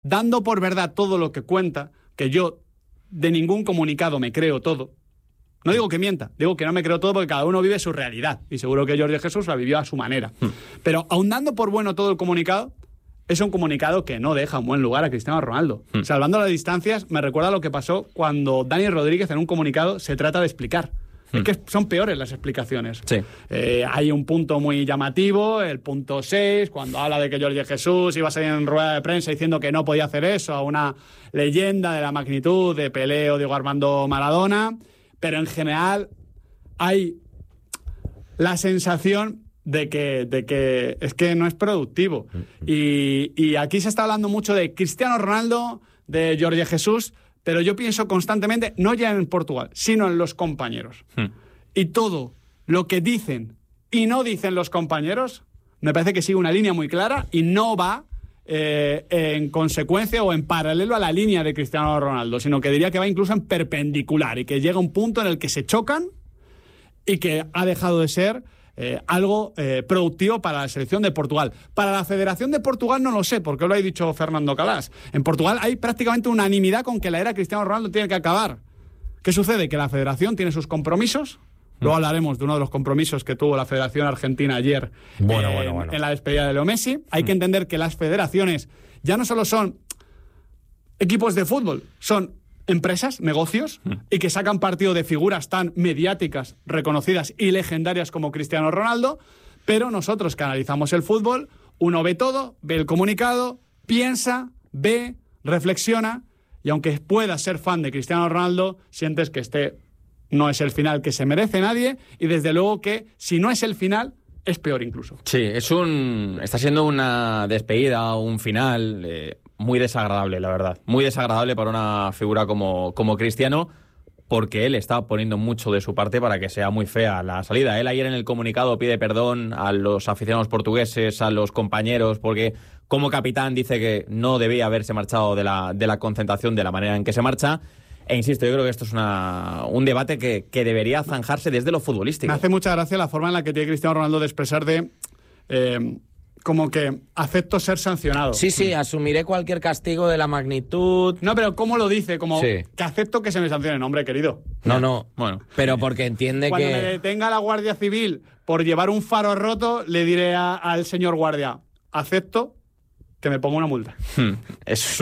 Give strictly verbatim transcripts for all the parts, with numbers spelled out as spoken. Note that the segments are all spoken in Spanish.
dando por verdad todo lo que cuenta, que yo de ningún comunicado me creo todo. No digo que mienta, digo que no me creo todo porque cada uno vive su realidad. Y seguro que Jordi Jesús la vivió a su manera. Hmm. Pero aun dando por bueno todo el comunicado, es un comunicado que no deja en buen lugar a Cristiano Ronaldo. Hmm. Salvando las distancias, me recuerda lo que pasó cuando Dani Rodríguez en un comunicado se trata de explicar. Hmm. Es que son peores las explicaciones. Sí. Eh, hay un punto muy llamativo, el punto seis, cuando habla de que Jordi Jesús iba a salir en rueda de prensa diciendo que no podía hacer eso a una leyenda de la magnitud de Pelé o Diego Armando Maradona. Pero en general hay la sensación de que, de que es que no es productivo. Y, y aquí se está hablando mucho de Cristiano Ronaldo, de Jordi Jesús, pero yo pienso constantemente, no ya en Portugal, sino en los compañeros. Hmm. Y todo lo que dicen y no dicen los compañeros, me parece que sigue una línea muy clara y no va Eh, en consecuencia o en paralelo a la línea de Cristiano Ronaldo, sino que diría que va incluso en perpendicular y que llega un punto en el que se chocan y que ha dejado de ser eh, algo eh, productivo para la selección de Portugal. Para la Federación de Portugal no lo sé, porque lo ha dicho Fernando Calás. En Portugal hay prácticamente unanimidad con que la era Cristiano Ronaldo tiene que acabar. ¿Qué sucede? Que la Federación tiene sus compromisos. Luego hablaremos de uno de los compromisos que tuvo la Federación Argentina ayer bueno, eh, bueno, bueno. en la despedida de Leo Messi. Hay mm. que entender que las federaciones ya no solo son equipos de fútbol, son empresas, negocios, mm. y que sacan partido de figuras tan mediáticas, reconocidas y legendarias como Cristiano Ronaldo, pero nosotros que analizamos el fútbol, uno ve todo, ve el comunicado, piensa, ve, reflexiona, y aunque puedas ser fan de Cristiano Ronaldo, sientes que este no es el final que se merece nadie y desde luego que si no es el final es peor incluso. Sí, es un está siendo una despedida, un final eh, muy desagradable, la verdad. Muy desagradable para una figura como, como Cristiano, porque él está poniendo mucho de su parte para que sea muy fea la salida. Él ayer en el comunicado pide perdón a los aficionados portugueses, a los compañeros, porque como capitán dice que no debía haberse marchado de la, de la concentración de la manera en que se marcha. E insisto, yo creo que esto es una, un debate que, que debería zanjarse desde lo futbolístico. Me hace mucha gracia la forma en la que tiene Cristiano Ronaldo de expresar de eh, como que acepto ser sancionado. Sí, sí, asumiré cualquier castigo de la magnitud. No, pero ¿cómo lo dice? Como sí. que acepto que se me sancione. No, hombre, querido. No, no. Bueno, pero porque entiende cuando que... Cuando me detenga la Guardia Civil por llevar un faro roto, le diré a, al señor guardia, acepto que me ponga una multa. Es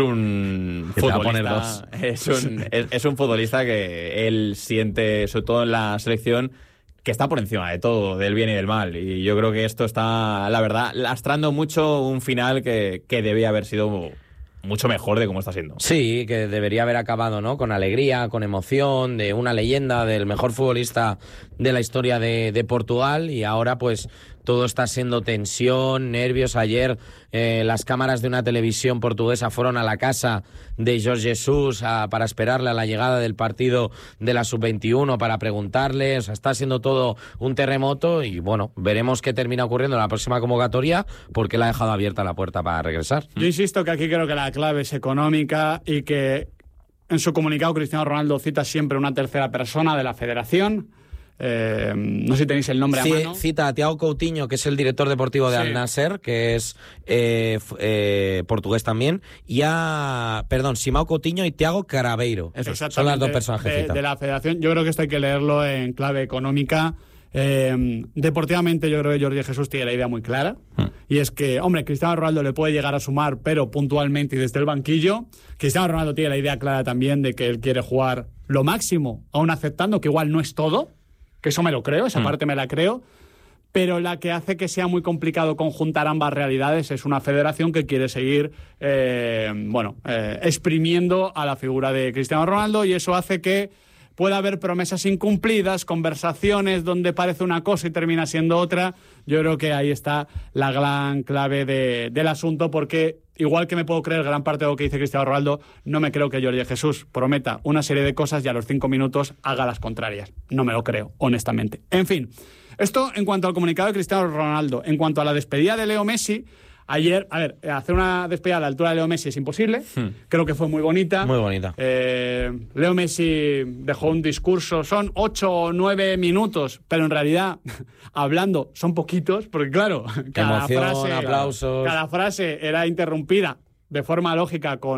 un que futbolista, poner dos. Es, un, es, es un futbolista que él siente, sobre todo en la selección, que está por encima de todo, del bien y del mal. Y yo creo que esto está, la verdad, lastrando mucho un final que, que debía haber sido mucho mejor de cómo está siendo. Sí, que debería haber acabado, ¿no? Con alegría, con emoción, de una leyenda, del mejor futbolista de la historia de, de Portugal, y ahora pues todo está siendo tensión, nervios. Ayer eh, las cámaras de una televisión portuguesa fueron a la casa de Jorge Jesús a, para esperarle a la llegada del partido de la sub veintiuno para preguntarle. O sea, está siendo todo un terremoto y bueno, veremos qué termina ocurriendo en la próxima convocatoria, porque le ha dejado abierta la puerta para regresar. Yo insisto que aquí creo que la clave es económica y que en su comunicado Cristiano Ronaldo cita siempre una tercera persona de la federación. Eh, no sé si tenéis el nombre sí, a mano. Cita a Tiago Coutinho, que es el director deportivo de sí. Al Nasser, que es eh, eh, portugués también, y a, perdón, Simão Coutinho y Tiago Caraveiro. Eso, son las dos personas que de, cita. De la federación. Yo creo que esto hay que leerlo en clave económica. Eh, deportivamente yo creo que Jordi Jesús tiene la idea muy clara, hmm. y es que, hombre, Cristiano Ronaldo le puede llegar a sumar, pero puntualmente y desde el banquillo. Cristiano Ronaldo tiene la idea clara también de que él quiere jugar lo máximo, aún aceptando que igual no es todo, que eso me lo creo, esa hmm. parte me la creo, pero la que hace que sea muy complicado conjuntar ambas realidades es una federación que quiere seguir eh, bueno, eh, exprimiendo a la figura de Cristiano Ronaldo, y eso hace que puede haber promesas incumplidas, conversaciones donde parece una cosa y termina siendo otra. Yo creo que ahí está la gran clave de, del asunto, porque igual que me puedo creer gran parte de lo que dice Cristiano Ronaldo, no me creo que Jordi Jesús prometa una serie de cosas y a los cinco minutos haga las contrarias. No me lo creo, honestamente. En fin, esto en cuanto al comunicado de Cristiano Ronaldo. En cuanto a la despedida de Leo Messi, ayer, a ver, hacer una despedida a la altura de Leo Messi es imposible. Hmm. Creo que fue muy bonita. Muy bonita. Eh, Leo Messi dejó un discurso, son ocho o nueve minutos, pero en realidad, hablando, son poquitos, porque claro, cada emoción, frase, aplausos. cada frase era interrumpida de forma lógica con